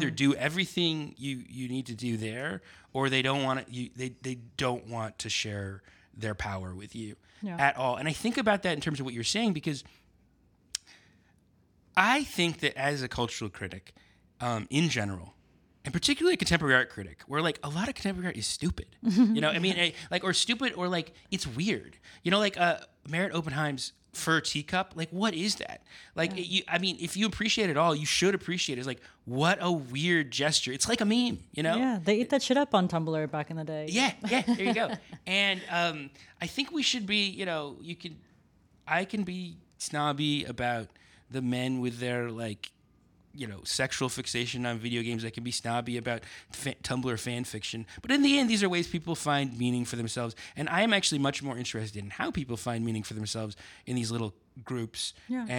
either do everything you need to do there, or they don't want to, they don't want to share their power with you at all. And I think about that in terms of what you're saying, because I think that as a cultural critic, in general, and particularly a contemporary art critic, where like a lot of contemporary art is stupid, you know, I mean, like, or stupid, or like it's weird, you know, like Merritt Oppenheim's fur teacup, like what is that? Like, I mean, if you appreciate it all, you should appreciate it. It's like, what a weird gesture. It's like a meme, you know? Yeah, they ate that shit up on Tumblr back in the day. Yeah, there you go. And I think we should be, you know, I can be snobby about the men with their like, you know, sexual fixation on video games. I can be snobby about Tumblr fan fiction. But in the end, these are ways people find meaning for themselves. And I am actually much more interested in how people find meaning for themselves in these little groups,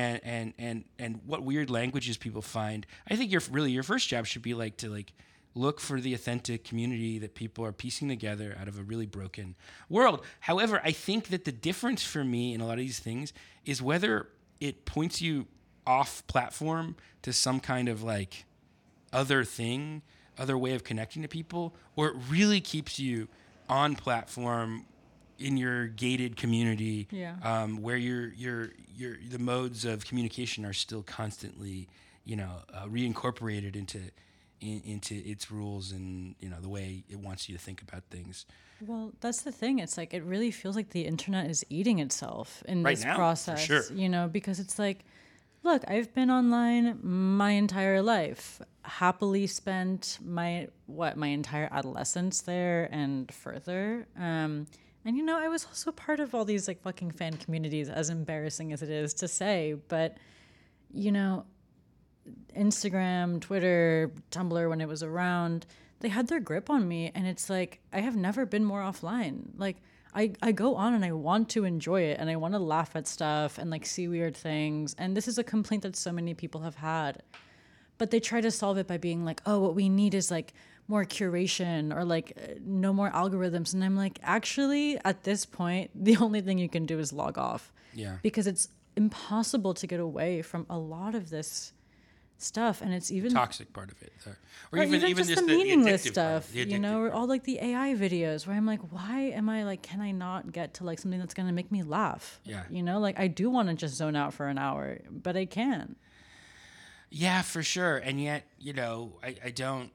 and what weird languages people find. I think your first job should be like to like look for the authentic community that people are piecing together out of a really broken world. However, I think that the difference for me in a lot of these things is whether it points you off platform to some kind of like other way of connecting to people, or it really keeps you on platform in your gated community, where the modes of communication are still constantly, you know, reincorporated into its rules and, you know, the way it wants you to think about things. Well, that's the thing. It's like, it really feels like the internet is eating itself in right this now, process, for sure. You know, because it's like, look, I've been online my entire life, happily spent my entire adolescence there and further. And, you know, I was also part of all these like fucking fan communities, as embarrassing as it is to say. But, you know, Instagram, Twitter, Tumblr, when it was around, they had their grip on me. And it's like, I have never been more offline. Like, I go on and I want to enjoy it, and I want to laugh at stuff and like see weird things. And this is a complaint that so many people have had. But they try to solve it by being like, oh, what we need is like more curation, or like no more algorithms. And I'm like, actually, at this point, the only thing you can do is log off. Yeah. Because it's impossible to get away from a lot of this stuff, and it's even toxic part of it, or even just the meaningless stuff, you know, or part. all like the AI videos where I'm like, why am I like, can I not get to like something that's going to make me laugh? Yeah. You know, like I do want to just zone out for an hour, but I can't. Yeah, for sure. And yet, you know, I don't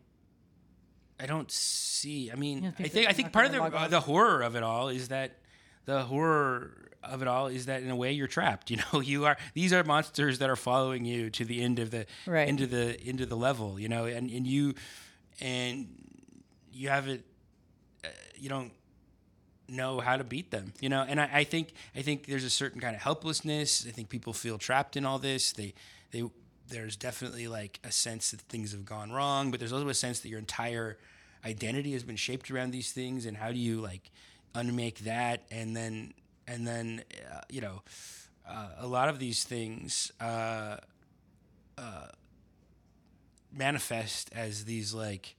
see, I mean, I think part of the horror of it all is that in a way you're trapped. You know, these are monsters that are following you to the end of the into the level. You know, and you have it. You don't know how to beat them. You know, and I think there's a certain kind of helplessness. I think people feel trapped in all this. There's definitely like a sense that things have gone wrong, but there's also a sense that your entire identity has been shaped around these things. And how do you like unmake that? And then you know, a lot of these things manifest as these like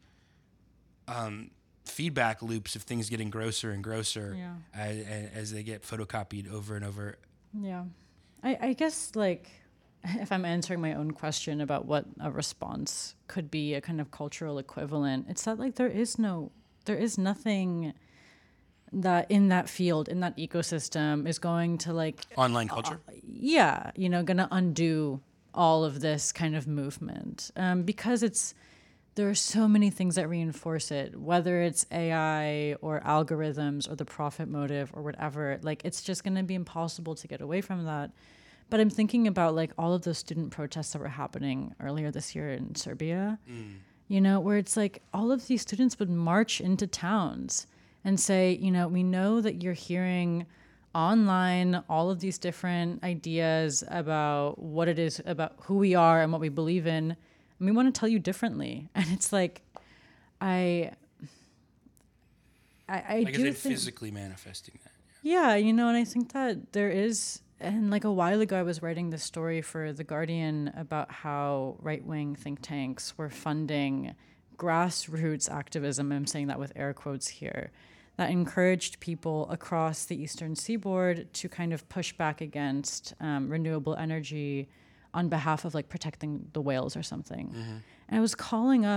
feedback loops of things getting grosser and grosser as they get photocopied over and over. Yeah. I guess like if I'm answering my own question about what a response could be, a kind of cultural equivalent, it's that like there is nothing that in that field, in that ecosystem is going to like online culture. You know, going to undo all of this kind of movement, because there are so many things that reinforce it, whether it's AI or algorithms or the profit motive or whatever. Like, it's just going to be impossible to get away from that. But I'm thinking about like all of those student protests that were happening earlier this year in Serbia, you know, where it's like all of these students would march into towns and say, you know, we know that you're hearing online all of these different ideas about what it is, about who we are and what we believe in, and we want to tell you differently. And it's like, I do think physically manifesting that. Yeah, you know, and I think that there is, and like a while ago I was writing this story for The Guardian about how right-wing think tanks were funding grassroots activism, I'm saying that with air quotes here, that encouraged people across the eastern seaboard to kind of push back against renewable energy on behalf of like protecting the whales or something. Mm-hmm. And I was calling up